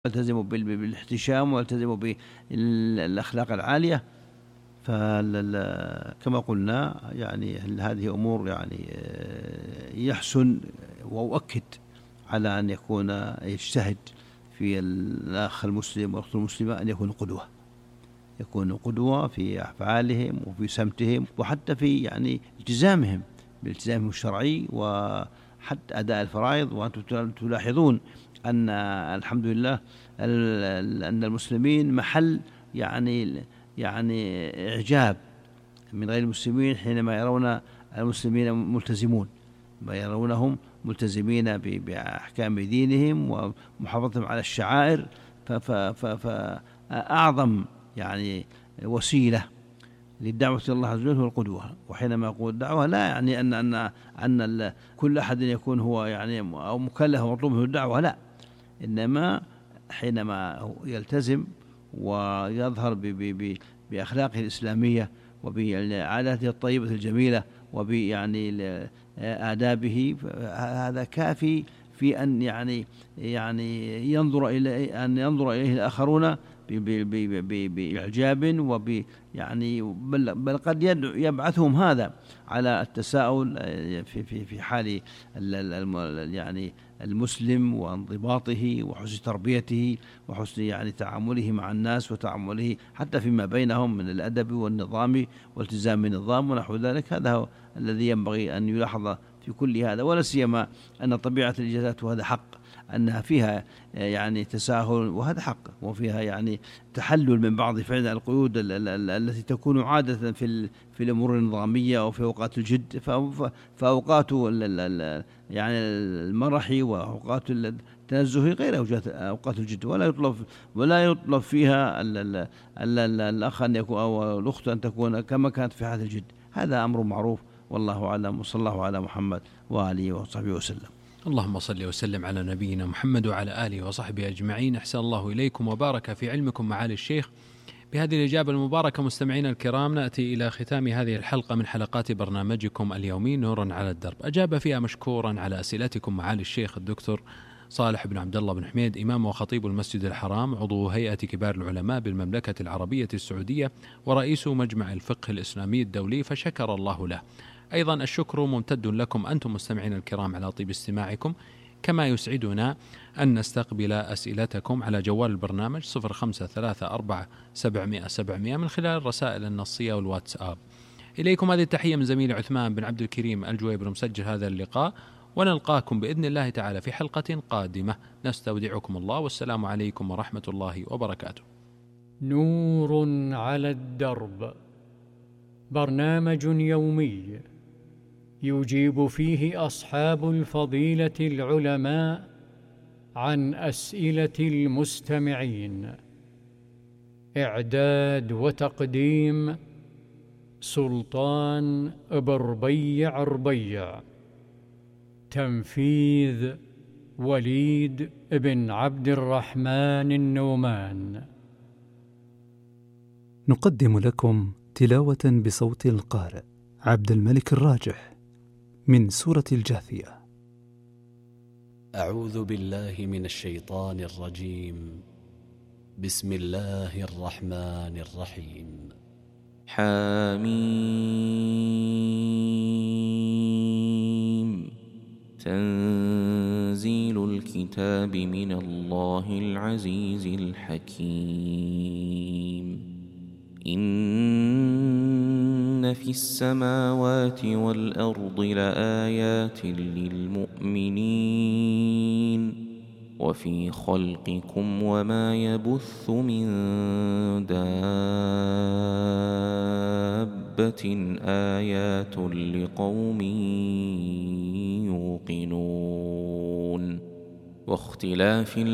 والتزموا بالاحتشام والتزموا بالأخلاق العالية. كما قلنا يعني هذه أمور يعني يحسن وأؤكد على أن يجتهد في الأخ المسلم والأخت المسلمة أن يكونوا قدوة في أفعالهم وفي سمتهم وحتى في يعني التزامهم الشرعي وحتى أداء الفرائض. وأنتم تلاحظون أن الحمد لله أن المسلمين محل يعني إعجاب من غير المسلمين حينما يرون المسلمين ملتزمون، ما يرونهم ملتزمين بأحكام دينهم ومحافظتهم على الشعائر. فأعظم يعني وسيلة للدعوة إلى الله عز وجل هو القدوة. وحينما أقول الدعوة لا يعني أن كل أحد يكون هو يعني أو مكلف ومطلوب منه الدعوة، لا، إنما حينما يلتزم ويظهر بأخلاقه الإسلامية وبعاداته الطيبة الجميلة وبيعني آدابه، هذا كافي في أن ينظر إليه الآخرون بإعجاب بل قد يبعثهم هذا على التساؤل في حال يعني المسلم وانضباطه وحسن تربيته وحسن تعامله مع الناس وتعامله حتى فيما بينهم من الأدب والنظام والتزام النظام ونحو ذلك. هذا هو الذي ينبغي أن يلاحظ في كل هذا، ولا سيما أن طبيعة الإجازات وهذا حق أنها فيها يعني تساهل وهذا حق، وفيها يعني تحلل من بعض فعل القيود التي تكون عادة في الأمور النظامية أو في أوقات الجد. فأوقات يعني المرح وأوقات التنزه غير أوقات الجد، ولا يطلب فيها الأخ أن يكون أو الأخت أن تكون كما كانت في حالة الجد. هذا أمر معروف والله أعلم، وصلى الله على محمد وآله وصحبه وسلم. اللهم صل وسلم على نبينا محمد وعلى آله وصحبه أجمعين. أحسن الله إليكم وبارك في علمكم معالي الشيخ. بهذه الإجابة المباركة مستمعينا الكرام نأتي إلى ختام هذه الحلقة من حلقات برنامجكم اليومي نور على الدرب. أجاب فيها مشكورا على أسئلتكم معالي الشيخ الدكتور صالح بن عبد الله بن حميد، إمام وخطيب المسجد الحرام، عضو هيئة كبار العلماء بالمملكة العربية السعودية ورئيس مجمع الفقه الإسلامي الدولي، فشكر الله له. أيضا الشكر ممتد لكم أنتم مستمعين الكرام على طيب استماعكم، كما يسعدنا أن نستقبل أسئلتكم على جوال البرنامج 0534 من خلال الرسائل النصية والواتساب. إليكم هذه التحية من زميل عثمان بن عبد الكريم الجويبر مسجل هذا اللقاء، ونلقاكم بإذن الله تعالى في حلقة قادمة. نستودعكم الله والسلام عليكم ورحمة الله وبركاته. نور على الدرب، برنامج يومي يجيب فيه أصحاب الفضيلة العلماء عن أسئلة المستمعين. إعداد وتقديم سلطان بربيع ربيع. تنفيذ وليد بن عبد الرحمن النومان. نقدم لكم تلاوة بصوت القارئ عبد الملك الراجح من سورة الجاثية. أعوذ بالله من الشيطان الرجيم. بسم الله الرحمن الرحيم. حميم. تنزيل الكتاب من الله العزيز الحكيم. إن في السماوات والأرض لآيات للمؤمنين وفي خلقكم وما يبث من دابة آيات لقوم يوقنون. واختلاف